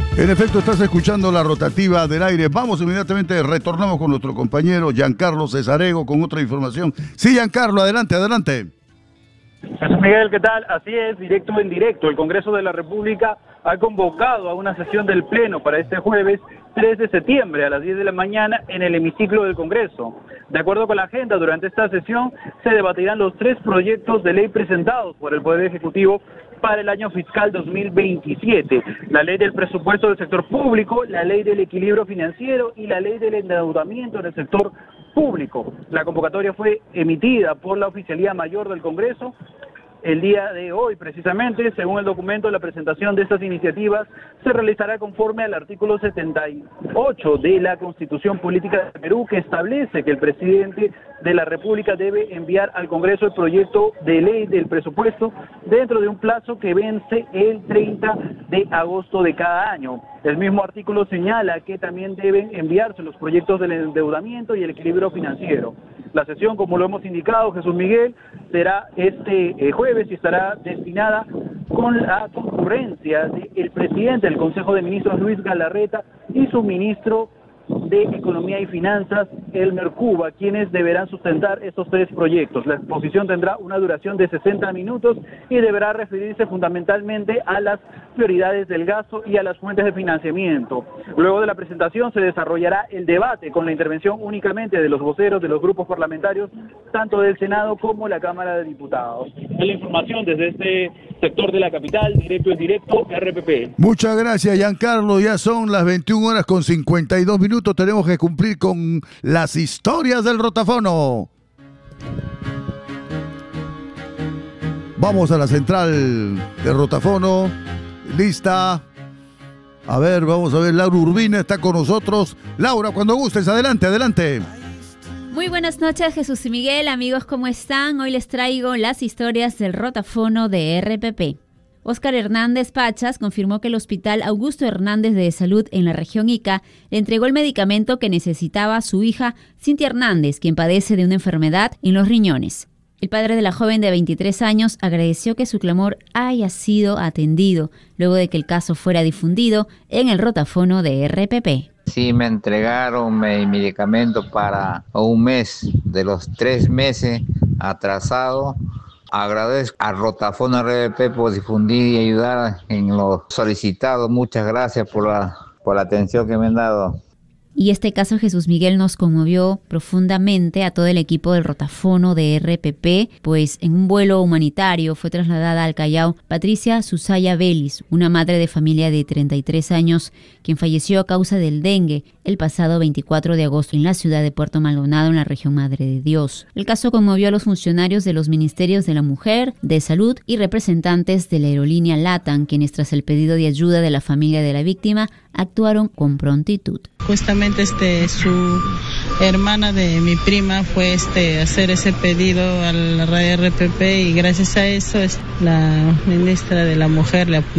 En efecto, estás escuchando la rotativa del aire. Vamos inmediatamente, retornamos con nuestro compañero Giancarlo Cesarego con otra información. Sí, Giancarlo, adelante, adelante. Jesús Miguel, ¿qué tal? Así es, directo en directo. El Congreso de la República ha convocado a una sesión del Pleno para este jueves 3 de septiembre a las 10 de la mañana en el hemiciclo del Congreso. De acuerdo con la agenda, durante esta sesión se debatirán los 3 proyectos de ley presentados por el Poder Ejecutivo para el año fiscal 2027, la ley del presupuesto del sector público, la ley del equilibrio financiero y la ley del endeudamiento en el sector público. La convocatoria fue emitida por la Oficialía Mayor del Congreso el día de hoy, precisamente. Según el documento, la presentación de estas iniciativas se realizará conforme al artículo 78 de la Constitución Política de Perú, que establece que el presidente de la República debe enviar al Congreso el proyecto de ley del presupuesto dentro de un plazo que vence el 30 de agosto de cada año. El mismo artículo señala que también deben enviarse los proyectos del endeudamiento y el equilibrio financiero. La sesión, como lo hemos indicado, Jesús Miguel, será este jueves y estará destinada con la concurrencia del presidente del Consejo de Ministros, Luis Galarreta, y su ministro de Economía y Finanzas, Elmer Cuba, quienes deberán sustentar estos 3 proyectos. La exposición tendrá una duración de 60 minutos y deberá referirse fundamentalmente a las prioridades del gasto y a las fuentes de financiamiento. Luego de la presentación se desarrollará el debate con la intervención únicamente de los voceros de los grupos parlamentarios, tanto del Senado como la Cámara de Diputados. Es la información desde este sector de la capital, directo en directo, RPP. Muchas gracias, Giancarlo. Ya son las 21:52. Tenemos que cumplir con las historias del rotafono. Vamos a la central de rotafono. Lista. A ver, vamos a ver. Laura Urbina está con nosotros. Laura, cuando gustes, adelante, adelante. Muy buenas noches, Jesús y Miguel. Amigos, ¿cómo están? Hoy les traigo las historias del rotafono de RPP. Óscar Hernández Pachas confirmó que el Hospital Augusto Hernández de Salud en la región Ica le entregó el medicamento que necesitaba a su hija Cintia Hernández, quien padece de una enfermedad en los riñones. El padre de la joven de 23 años agradeció que su clamor haya sido atendido luego de que el caso fuera difundido en el rotafono de RPP. Sí, me entregaron mi medicamento para un mes de los 3 meses atrasado. Agradezco al rotafono RPP por difundir y ayudar en lo solicitado. Muchas gracias por la atención que me han dado. Y este caso, Jesús Miguel, nos conmovió profundamente a todo el equipo del rotafono de RPP, pues en un vuelo humanitario fue trasladada al Callao Patricia Susaya Vélez, una madre de familia de 33 años, quien falleció a causa del dengue el pasado 24 de agosto en la ciudad de Puerto Maldonado, en la región Madre de Dios. El caso conmovió a los funcionarios de los Ministerios de la Mujer, de Salud y representantes de la aerolínea LATAM, quienes tras el pedido de ayuda de la familia de la víctima actuaron con prontitud. Justamente su hermana de mi prima fue hacer ese pedido a la radio RPP y gracias a eso la ministra de la Mujer le